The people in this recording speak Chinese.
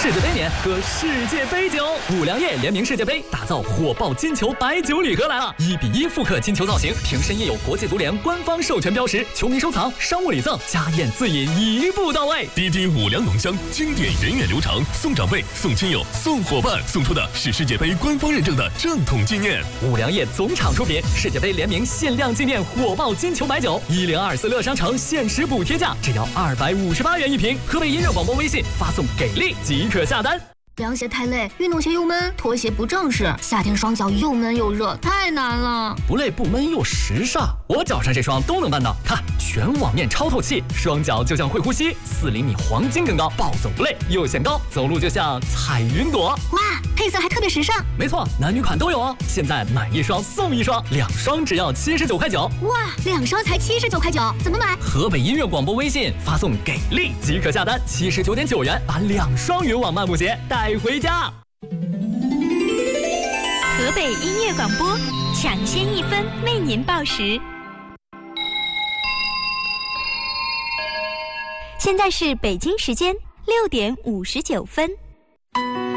世界杯年喝世界杯酒，五粮液联名世界杯，打造火爆金球白酒礼盒来了！1:1复刻金球造型，瓶身印有国际足联官方授权标识，球迷收藏、商务礼赠、家宴自饮一步到位。 滴滴五粮浓香，经典源远流长，送长辈、送亲友、送伙伴，送出的是世界杯官方认证的正统纪念。 五粮液总厂出品，世界杯联名限量纪念火爆金球白酒，1024乐商城限时补贴价，只要258元一瓶。河北音乐广播微信发送给力即可下单。 凉鞋太累，运动鞋又闷，拖鞋不正式，夏天双脚又闷又热，太难了。 不累不闷又时尚，我脚上这双都能办到。看，全网面超透气，双脚就像会呼吸，4厘米黄金更高，暴走不累又显高，走路就像踩云朵。 哇，配色还特别时尚。 没错，男女款都有哦。现在买一双送一双，2双只要79块9。 哇，2双才79块9，怎么买？ 河北音乐广播微信发送给力即可下单，79.9元把2双云网漫步鞋带回家。 河北音乐广播，抢先1分为您报时。现在是北京时间6点59分。